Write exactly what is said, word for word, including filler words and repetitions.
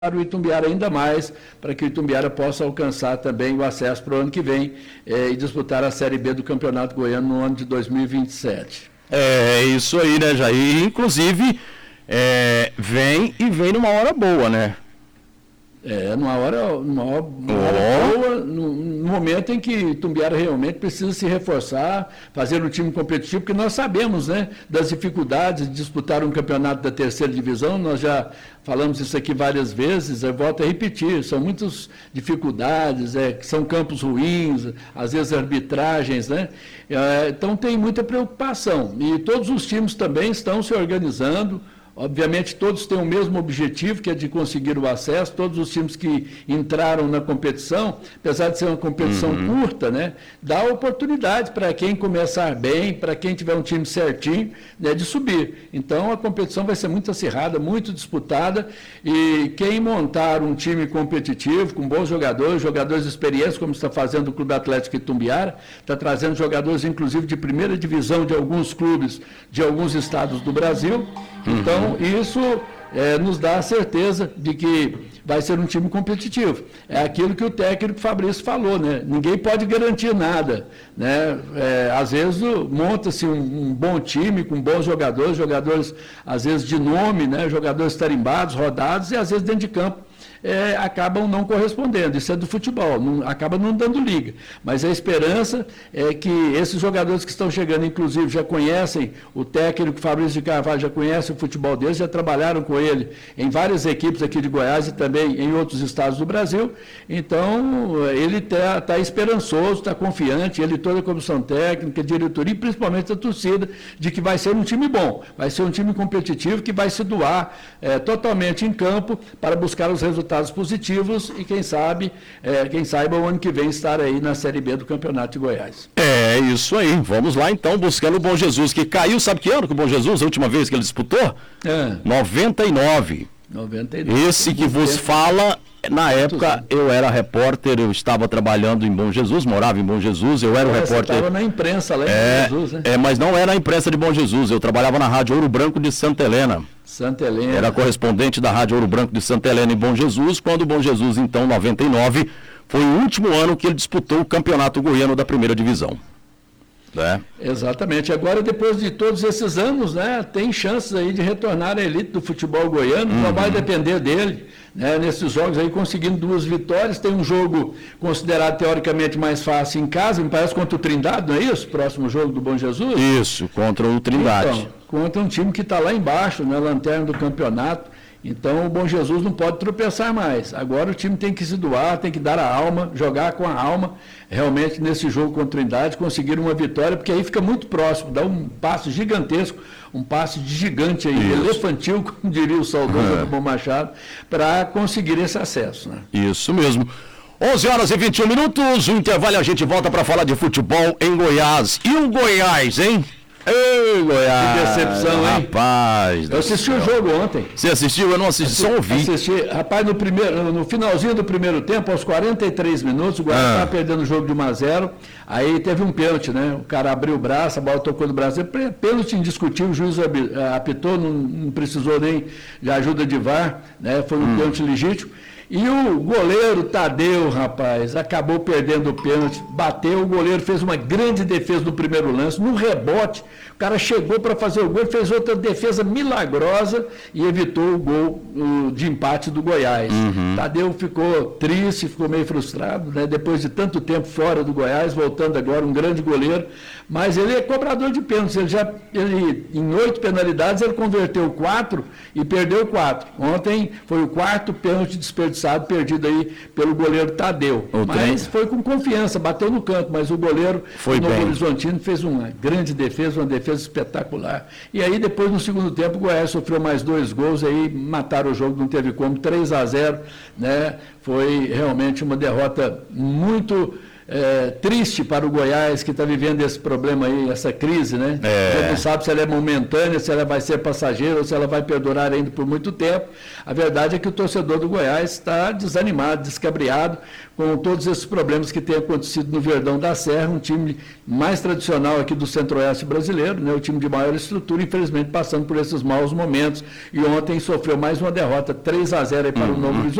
para o Itumbiara ainda mais, para que o Itumbiara possa alcançar também o acesso para o ano que vem eh, e disputar a Série B do Campeonato Goiano no ano de dois mil e vinte e sete. É isso aí, né, Jair? Inclusive, é, vem e vem numa hora boa, né? É, numa hora, numa hora, numa hora boa, no, no momento em que Itumbiara realmente precisa se reforçar, fazer um time competitivo, porque nós sabemos, né, das dificuldades de disputar um campeonato da terceira divisão, nós já falamos isso aqui várias vezes, eu volto a repetir, são muitas dificuldades, é, são campos ruins, às vezes arbitragens, né? É, então tem muita preocupação, e todos os times também estão se organizando. Obviamente, todos têm o mesmo objetivo, que é de conseguir o acesso. Todos os times que entraram na competição, apesar de ser uma competição uhum. curta, né, dá oportunidade para quem começar bem, para quem tiver um time certinho, né, de subir. Então, a competição vai ser muito acirrada, muito disputada, e quem montar um time competitivo, com bons jogadores, jogadores experientes, como está fazendo o Clube Atlético Itumbiara, está trazendo jogadores, inclusive, de primeira divisão de alguns clubes, de alguns estados do Brasil. Então, Então, isso é, nos dá a certeza de que vai ser um time competitivo. É aquilo que o técnico Fabrício falou, né? Ninguém pode garantir nada, né? É, às vezes monta-se um, um bom time com bons jogadores, jogadores às vezes de nome, né? Jogadores tarimbados, rodados, e às vezes dentro de campo É, acabam não correspondendo. Isso é do futebol, não, acaba não dando liga. Mas a esperança é que esses jogadores que estão chegando, inclusive, já conhecem o técnico Fabrício de Carvalho, já conhecem o futebol deles, já trabalharam com ele em várias equipes aqui de Goiás e também em outros estados do Brasil. Então, ele está tá esperançoso, está confiante, ele toda a comissão técnica, diretoria e principalmente a torcida, de que vai ser um time bom, vai ser um time competitivo que vai se doar é, totalmente em campo para buscar os resultados positivos e quem sabe, é, quem saiba o ano que vem estar aí na Série B do Campeonato de Goiás. É isso aí, vamos lá então, buscando o Bom Jesus, que caiu, sabe que ano que o Bom Jesus, a última vez que ele disputou? É. noventa e nove. noventa e nove. Esse que vos fala, na época eu era repórter, eu estava trabalhando em Bom Jesus, morava em Bom Jesus, eu era o é, repórter... Você estava na imprensa lá em é, Bom Jesus, né? É, mas não era na imprensa de Bom Jesus, eu trabalhava na Rádio Ouro Branco de Santa Helena. Santa Helena. Era correspondente da Rádio Ouro Branco de Santa Helena em Bom Jesus, quando o Bom Jesus, então, noventa e nove, foi o último ano que ele disputou o Campeonato Goiano da Primeira Divisão. Né? Exatamente. Agora, depois de todos esses anos, né, tem chances aí de retornar à elite do futebol goiano, uhum. Não vai depender dele, né, nesses jogos aí, conseguindo duas vitórias. Tem um jogo considerado teoricamente mais fácil em casa, me parece contra o Trindade, não é isso? Próximo jogo do Bom Jesus? Isso, contra o Trindade. Então, contra um time que está lá embaixo, na lanterna do campeonato. Então, o Bom Jesus não pode tropeçar mais. Agora o time tem que se doar, tem que dar a alma, jogar com a alma, realmente nesse jogo contra o Trindade, conseguir uma vitória, porque aí fica muito próximo, dá um passo gigantesco, um passo de gigante aí, Isso. elefantil, como diria o saudoso é. Bom Machado, para conseguir esse acesso. Né? Isso mesmo. onze horas e vinte e um minutos, o intervalo, a gente volta para falar de futebol em Goiás. E o Goiás, hein? Ei, Goiás! Que decepção, hein? Rapaz! Eu assisti o jogo ontem. Você assistiu? Eu não assisti, assisti só ouvi. Assisti. Rapaz, no, primeiro, no finalzinho do primeiro tempo, aos quarenta e três minutos, o Goiás estava ah. perdendo o jogo de um a zero. Aí teve um pênalti, né? O cara abriu o braço, a bola tocou no braço. Pênalti indiscutível, o juiz apitou, não, não precisou nem de ajuda de V A R, né? Foi um hum. pênalti legítimo. E o goleiro Tadeu, rapaz, acabou perdendo o pênalti, bateu, o goleiro fez uma grande defesa no primeiro lance, no rebote, o cara chegou para fazer o gol, fez outra defesa milagrosa e evitou o gol o, de empate do Goiás. Uhum. Tadeu ficou triste, ficou meio frustrado, né? Depois de tanto tempo fora do Goiás, voltando agora, um grande goleiro, mas ele é cobrador de pênaltis, ele já, ele, em oito penalidades, ele converteu quatro e perdeu quatro. Ontem foi o quarto pênalti desperdiçado, perdido aí pelo goleiro Tadeu. O mas trem. Foi com confiança, bateu no canto, mas o goleiro foi do Novo Horizontino fez uma grande defesa, uma defesa espetacular. E aí depois no segundo tempo o Goiás sofreu mais dois gols, aí mataram o jogo, não teve como, três a zero, né? Foi realmente uma derrota muito é, triste para o Goiás, que está vivendo esse problema aí, essa crise, né? É. A gente não sabe se ela é momentânea, se ela vai ser passageira ou se ela vai perdurar ainda por muito tempo. A verdade é que o torcedor do Goiás está desanimado, descabriado com todos esses problemas que têm acontecido no Verdão da Serra, um time mais tradicional aqui do Centro-Oeste brasileiro, né? O time de maior estrutura, infelizmente passando por esses maus momentos. E ontem sofreu mais uma derrota, três a zero aí para uhum. o Novo Horizonte.